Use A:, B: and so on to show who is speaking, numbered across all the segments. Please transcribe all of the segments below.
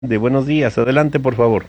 A: De buenos días, adelante por favor.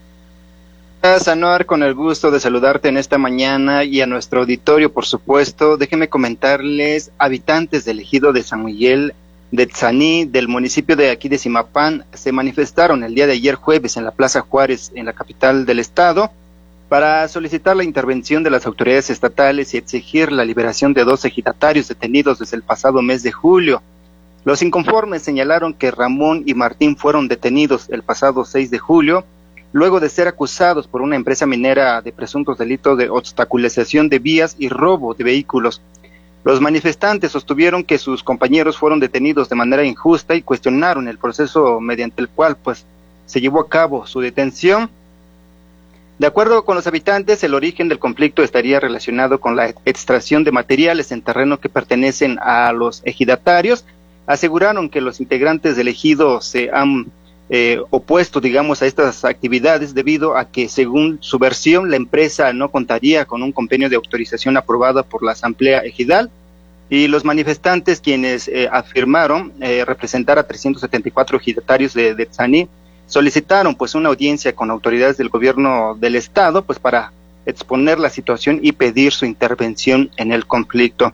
B: Gracias, Anuar, con el gusto de saludarte en esta mañana y a nuestro auditorio, por supuesto. Déjenme comentarles, habitantes del ejido de San Miguel de Tzaní, del municipio de aquí de Zimapán, se manifestaron el día de ayer jueves en la Plaza Juárez, en la capital del estado, para solicitar la intervención de las autoridades estatales y exigir la liberación de 2 ejidatarios detenidos desde el pasado mes de julio. Los inconformes señalaron que Ramón y Martín fueron detenidos el pasado 6 de julio, luego de ser acusados por una empresa minera de presuntos delitos de obstaculización de vías y robo de vehículos. Los manifestantes sostuvieron que sus compañeros fueron detenidos de manera injusta y cuestionaron el proceso mediante el cual se llevó a cabo su detención. De acuerdo con los habitantes, el origen del conflicto estaría relacionado con la extracción de materiales en terreno que pertenecen a los ejidatarios. Aseguraron que los integrantes del ejido se han opuesto, digamos, a estas actividades debido a que, según su versión, la empresa no contaría con un convenio de autorización aprobada por la Asamblea Ejidal, y los manifestantes, quienes afirmaron representar a 374 ejidatarios de Tzaní, solicitaron una audiencia con autoridades del gobierno del estado para exponer la situación y pedir su intervención en el conflicto.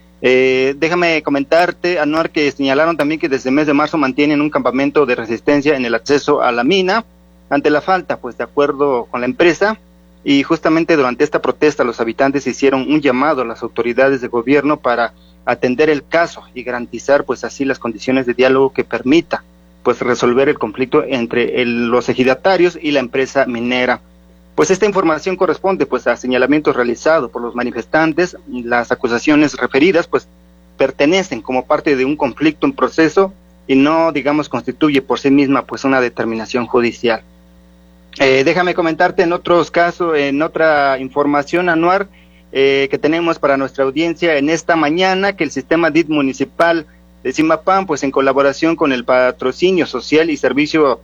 B: Déjame comentarte, Anuar, que señalaron también que desde el mes de marzo mantienen un campamento de resistencia en el acceso a la mina ante la falta, de acuerdo con la empresa, y justamente durante esta protesta los habitantes hicieron un llamado a las autoridades de gobierno para atender el caso y garantizar así las condiciones de diálogo que permita resolver el conflicto entre los ejidatarios y la empresa minera. Esta información corresponde a señalamientos realizados por los manifestantes. Las acusaciones referidas pertenecen como parte de un conflicto en proceso y no, digamos, constituye por sí misma una determinación judicial. Déjame comentarte en otros casos, en otra información, Anuar, que tenemos para nuestra audiencia en esta mañana, que el sistema DIT municipal de Zimapán, en colaboración con el Patrocinio Social y Servicios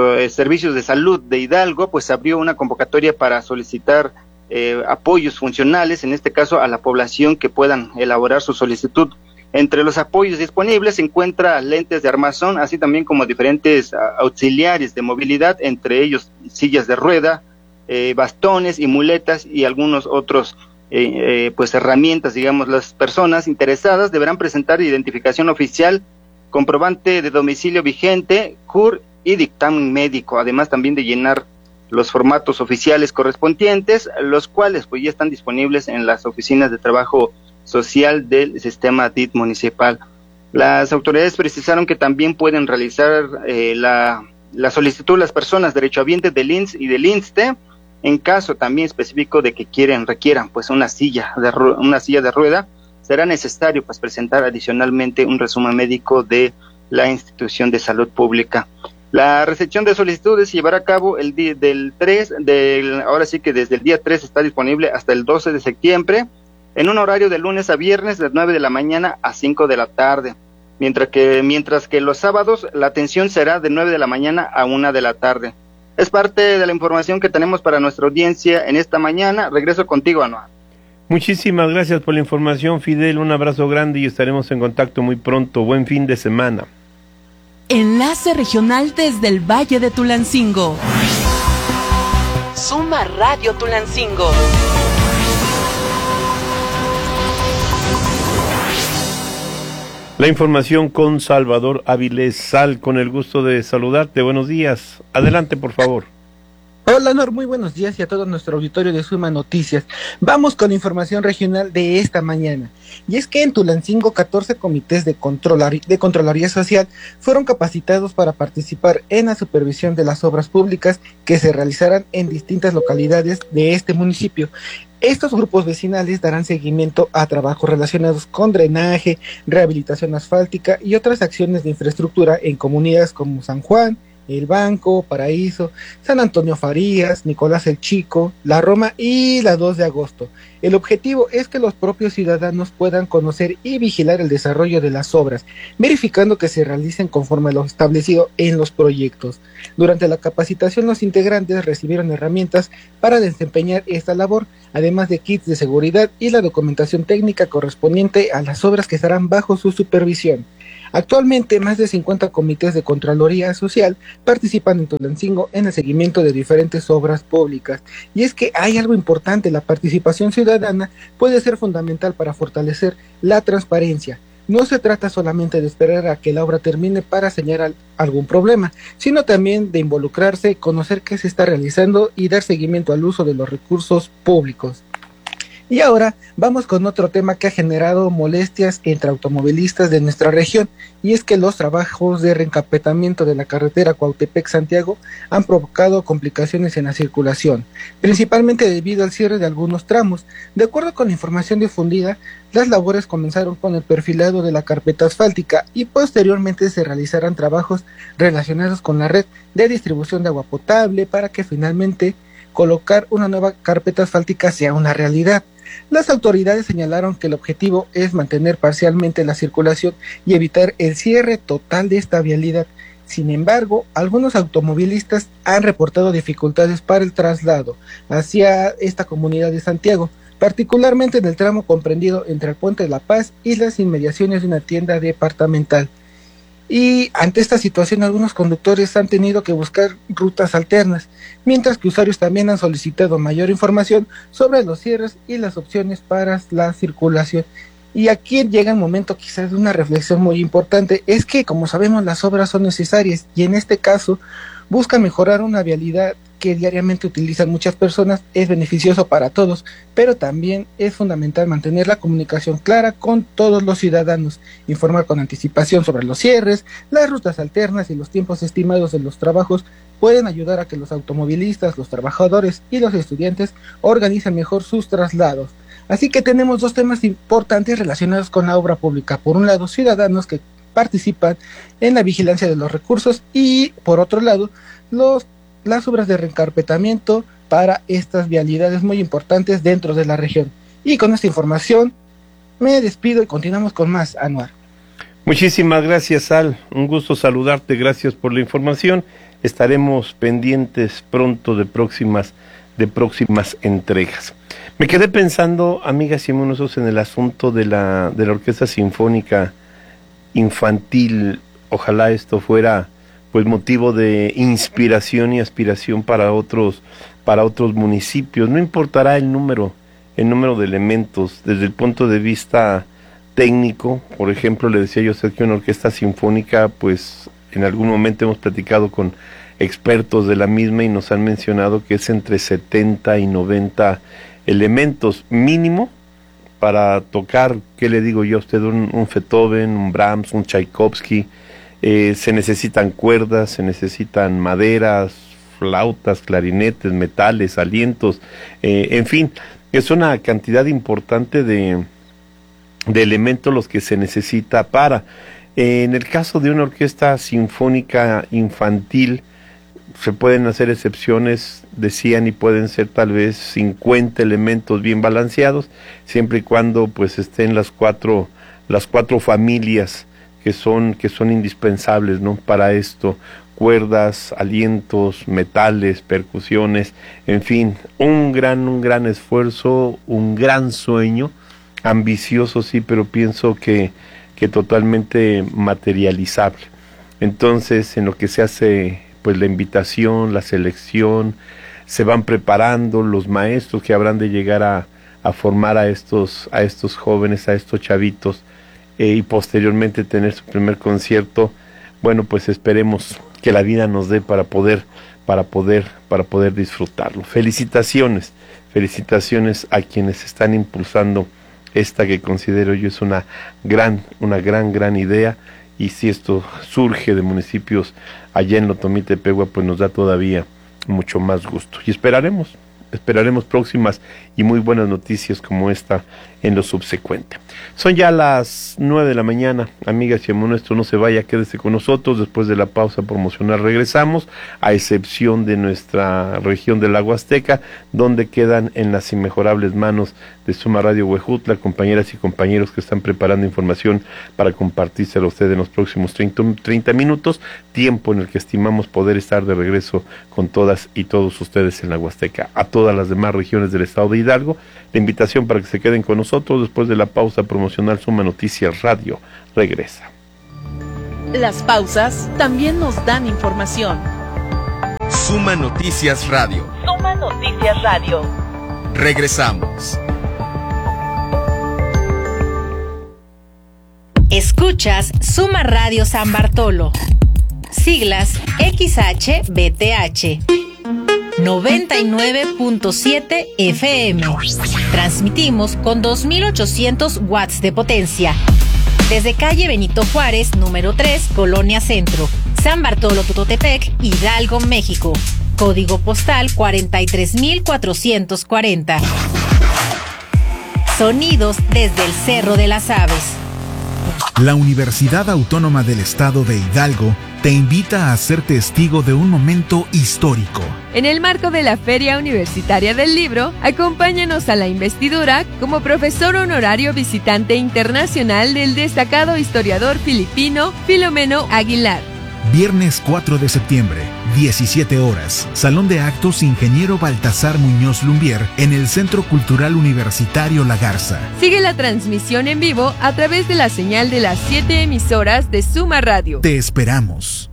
B: de Salud de Hidalgo, abrió una convocatoria para solicitar apoyos funcionales, en este caso a la población que puedan elaborar su solicitud. Entre los apoyos disponibles se encuentra lentes de armazón, así también como diferentes auxiliares de movilidad, entre ellos sillas de rueda, bastones y muletas y algunos otros herramientas. Digamos, las personas interesadas deberán presentar identificación oficial, comprobante de domicilio vigente, CUR y dictamen médico, además también de llenar los formatos oficiales correspondientes, los cuales ya están disponibles en las oficinas de trabajo social del sistema DIT municipal. Las autoridades precisaron que también pueden realizar la solicitud las personas derechohabientes del INSS y del INSSSTE, en caso también específico de que requieran una silla de rueda. Será necesario presentar adicionalmente un resumen médico de la institución de salud pública. La recepción de solicitudes se llevará a cabo el día ahora sí que desde el día 3 está disponible hasta el 12 de septiembre, en un horario de lunes a viernes de 9 de la mañana a 5 de la tarde, mientras que los sábados la atención será de 9 de la mañana a 1 de la tarde. Es parte de la información que tenemos para nuestra audiencia en esta mañana. Regreso contigo, Anuar.
A: Muchísimas gracias por la información, Fidel. Un abrazo grande y estaremos en contacto muy pronto. Buen fin de semana.
C: Enlace regional desde el Valle de Tulancingo. Suma Radio Tulancingo.
A: La información con Salvador Áviles Sal, con el gusto de saludarte. Buenos días. Adelante, por favor.
D: Hola, Nor, muy buenos días y a todo nuestro auditorio de Suma Noticias. Vamos con información regional de esta mañana. Y es que en Tulancingo 14 comités de Contraloría Social fueron capacitados para participar en la supervisión de las obras públicas que se realizarán en distintas localidades de este municipio. Estos grupos vecinales darán seguimiento a trabajos relacionados con drenaje, rehabilitación asfáltica y otras acciones de infraestructura en comunidades como San Juan, El Banco, Paraíso, San Antonio Farías, Nicolás el Chico, La Roma y la 2 de agosto. El objetivo es que los propios ciudadanos puedan conocer y vigilar el desarrollo de las obras, verificando que se realicen conforme a lo establecido en los proyectos. Durante la capacitación, los integrantes recibieron herramientas para desempeñar esta labor, además de kits de seguridad y la documentación técnica correspondiente a las obras que estarán bajo su supervisión. Actualmente, más de 50 comités de Contraloría Social participan en Tulancingo en el seguimiento de diferentes obras públicas. Y es que hay algo importante, la participación ciudadana puede ser fundamental para fortalecer la transparencia. No se trata solamente de esperar a que la obra termine para señalar algún problema, sino también de involucrarse, conocer qué se está realizando y dar seguimiento al uso de los recursos públicos. Y ahora vamos con otro tema que ha generado molestias entre automovilistas de nuestra región, y es que los trabajos de reencarpetamiento de la carretera Cuautepec-Santiago han provocado complicaciones en la circulación, principalmente debido al cierre de algunos tramos. De acuerdo con la información difundida, las labores comenzaron con el perfilado de la carpeta asfáltica y posteriormente se realizarán trabajos relacionados con la red de distribución de agua potable para que finalmente colocar una nueva carpeta asfáltica sea una realidad. Las autoridades señalaron que el objetivo es mantener parcialmente la circulación y evitar el cierre total de esta vialidad. Sin embargo, algunos automovilistas han reportado dificultades para el traslado hacia esta comunidad de Santiago, particularmente en el tramo comprendido entre el Puente de la Paz y las inmediaciones de una tienda departamental. Y ante esta situación, algunos conductores han tenido que buscar rutas alternas, mientras que usuarios también han solicitado mayor información sobre los cierres y las opciones para la circulación. Y aquí llega el momento quizás de una reflexión muy importante, es que como sabemos las obras son necesarias y en este caso buscan mejorar una vialidad que diariamente utilizan muchas personas, es beneficioso para todos, pero también es fundamental mantener la comunicación clara con todos los ciudadanos, informar con anticipación sobre los cierres, las rutas alternas y los tiempos estimados de los trabajos pueden ayudar a que los automovilistas, los trabajadores y los estudiantes organicen mejor sus traslados. Así que tenemos dos temas importantes relacionados con la obra pública. Por un lado, ciudadanos que participan en la vigilancia de los recursos y por otro lado, las obras de reencarpetamiento para estas vialidades muy importantes dentro de la región. Y con esta información me despido y continuamos con más, Anuar.
A: Muchísimas gracias, Al. Un gusto saludarte, gracias por la información. Estaremos pendientes pronto de próximas entregas. Me quedé pensando, amigas y amigos, en el asunto de la Orquesta Sinfónica Infantil. Ojalá esto fuera pues motivo de inspiración y aspiración para otros municipios. No importará el número de elementos desde el punto de vista técnico. Por ejemplo, le decía yo a usted que una orquesta sinfónica, pues en algún momento hemos platicado con expertos de la misma y nos han mencionado que es entre 70 y 90 elementos mínimo para tocar, ¿qué le digo yo a usted? Un Beethoven, un Brahms, un Tchaikovsky. Se necesitan cuerdas, se necesitan maderas, flautas, clarinetes, metales, alientos, en fin, es una cantidad importante de elementos los que se necesita para. En el caso de una orquesta sinfónica infantil, se pueden hacer excepciones, decían, y pueden ser tal vez 50 elementos bien balanceados, siempre y cuando pues estén las cuatro familias que son indispensables, ¿no?, para esto: cuerdas, alientos, metales, percusiones, en fin, un gran esfuerzo, un gran sueño, ambicioso sí, pero pienso que totalmente materializable. Entonces, en lo que se hace pues la invitación, la selección, se van preparando los maestros que habrán de llegar a formar a estos jóvenes, a estos chavitos, y posteriormente tener su primer concierto. Bueno, pues esperemos que la vida nos dé para poder disfrutarlo. Felicitaciones a quienes están impulsando esta que considero yo es una gran idea. Y si esto surge de municipios allá en Lotomitepegua, pues nos da todavía mucho más gusto. Y esperaremos próximas y muy buenas noticias como esta en lo subsecuente. Son ya las 9 de la mañana, amigas y amigos nuestros, no se vaya, quédese con nosotros. Después de la pausa promocional regresamos, a excepción de nuestra región del Lago Azteca, donde quedan en las inmejorables manos de Suma Radio Huejutla, compañeras y compañeros que están preparando información para compartírsela a usted en los próximos 30 minutos, tiempo en el que estimamos poder estar de regreso con todas y todos ustedes en la Huasteca. A todas las demás regiones del estado de Hidalgo, la invitación para que se queden con nosotros. Después de la pausa promocional, Suma Noticias Radio regresa.
C: Las pausas también nos dan información.
E: Suma Noticias Radio.
C: Suma Noticias Radio.
E: Regresamos.
F: Escuchas Suma Radio San Bartolo. Siglas XHBTH. 99.7 FM. Transmitimos con 2.800 watts de potencia. Desde calle Benito Juárez, número 3, Colonia Centro, San Bartolo Tutotepec, Hidalgo, México. Código postal 43.440. Sonidos desde el Cerro de las Aves.
G: La Universidad Autónoma del Estado de Hidalgo te invita a ser testigo de un momento histórico.
H: En el marco de la Feria Universitaria del Libro, acompáñanos a la investidura como profesor honorario visitante internacional del destacado historiador filipino Filomeno Aguilar.
G: Viernes 4 de septiembre, 17 horas, Salón de Actos Ingeniero Baltasar Muñoz Lumbier en el Centro Cultural Universitario La Garza.
H: Sigue la transmisión en vivo a través de la señal de las 7 emisoras de Suma Radio.
G: Te esperamos.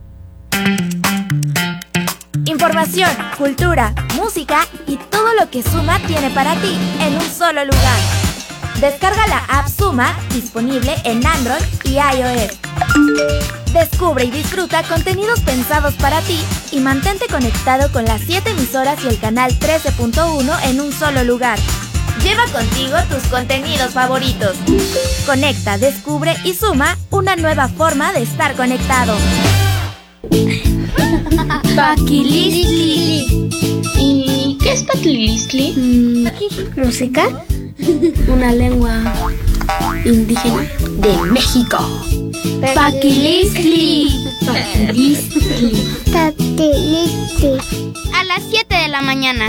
I: Información, cultura, música y todo lo que Suma tiene para ti en un solo lugar. Descarga la app Suma, disponible en Android y iOS. Descubre y disfruta contenidos pensados para ti y mantente conectado con las 7 emisoras y el canal 13.1 en un solo lugar. Lleva contigo tus contenidos favoritos. Conecta, descubre y suma una nueva forma de estar conectado.
J: Paquilistli. ¿Y qué es Paquilistli?
K: Música. Una lengua indígena de México.
J: Paquilistli.
K: Paquilistli.
J: Paquilistli. A las 7 de la mañana.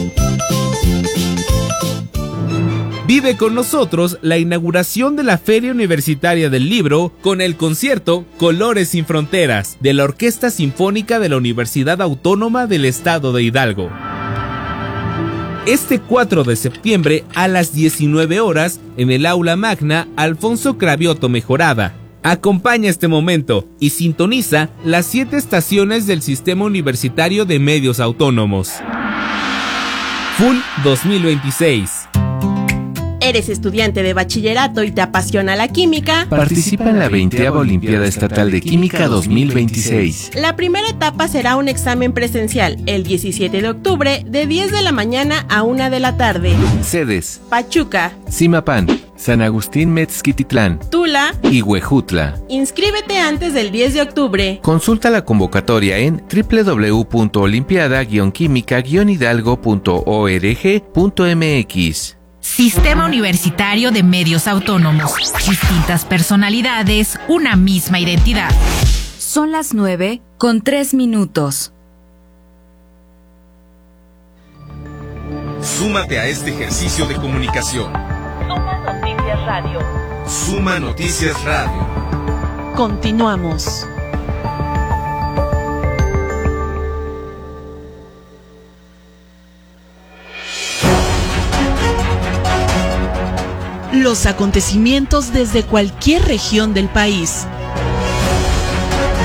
L: Vive con nosotros la inauguración de la Feria Universitaria del Libro con el concierto Colores sin Fronteras de la Orquesta Sinfónica de la Universidad Autónoma del Estado de Hidalgo. Este 4 de septiembre a las 19 horas en el Aula Magna Alfonso Cravioto Mejorada. Acompaña este momento y sintoniza las 7 estaciones del Sistema Universitario de Medios Autónomos. Full 2026.
C: ¿Eres estudiante de bachillerato y te apasiona la química?
M: Participa en la 20ª Olimpiada Estatal de Química 2026.
C: La primera etapa será un examen presencial el 17 de octubre de 10 de la mañana a 1 de la tarde.
M: Sedes:
C: Pachuca,
M: Zimapán, San Agustín Metzquititlán,
C: Tula
M: y Huejutla.
C: Inscríbete antes del 10 de octubre.
M: Consulta la convocatoria en www.olimpiada-química-hidalgo.org.mx.
F: Sistema Universitario de Medios Autónomos. Distintas personalidades, una misma identidad.
N: Son las 9:03.
E: Súmate a este ejercicio de comunicación.
C: Suma Noticias Radio.
E: Suma Noticias Radio.
C: Continuamos. Los acontecimientos desde cualquier región del país.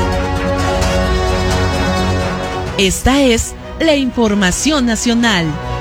C: Esta es la información nacional.